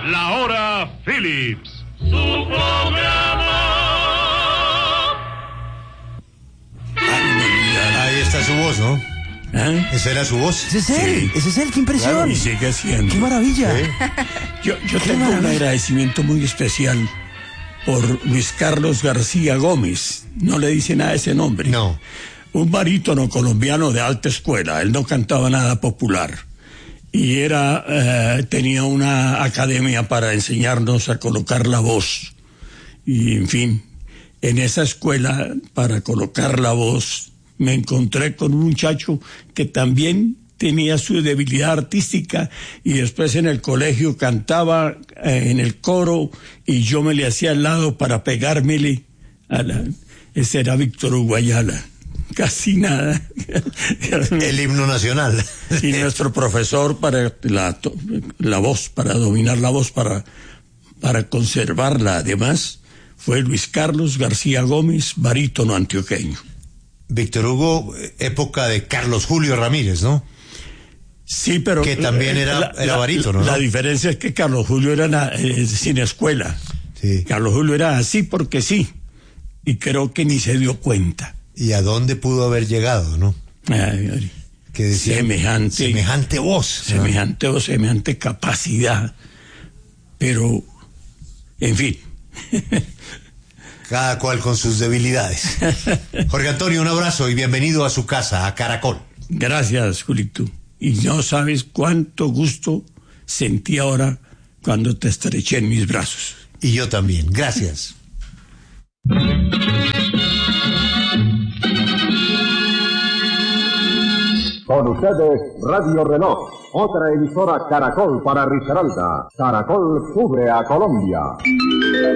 La Hora Phillips. Su programa. Ahí está su voz, ¿no? ¿Eh? ¿Esa era su voz? Ese es él, Sí. ese es él, qué impresión. Claro, y sigue siendo. Qué maravilla. ¿Sí? Yo tengo un agradecimiento muy especial por Luis Carlos García Gómez. No le dice nada ese nombre. No. Un barítono colombiano de alta escuela. Él no cantaba nada popular. Y tenía una academia para enseñarnos a colocar la voz. Y, en fin, en esa escuela, para colocar la voz, me encontré con un muchacho que también tenía su debilidad artística y después en el colegio cantaba en el coro y yo me le hacía al lado para pegármele ese era Víctor Hugo Ayala. Casi nada. El himno nacional. Y nuestro profesor para la voz, para dominar la voz, para conservarla además, fue Luis Carlos García Gómez, barítono antioqueño. Víctor Hugo, época de Carlos Julio Ramírez, ¿no? Sí, pero... Que también era barítono, ¿no? La diferencia es que Carlos Julio era sin escuela. Sí. Carlos Julio era así porque sí. Y creo que ni se dio cuenta. ¿Y a dónde pudo haber llegado, no? Ay, Que decía, semejante voz. Semejante voz, semejante capacidad. Pero, en fin... Cada cual con sus debilidades. Jorge Antonio, un abrazo y bienvenido a su casa, a Caracol. Gracias, Julito. Y no sabes cuánto gusto sentí ahora cuando te estreché en mis brazos. Y yo también. Gracias. Con ustedes, Radio Reloj, otra emisora Caracol para Risaralda. Caracol cubre a Colombia.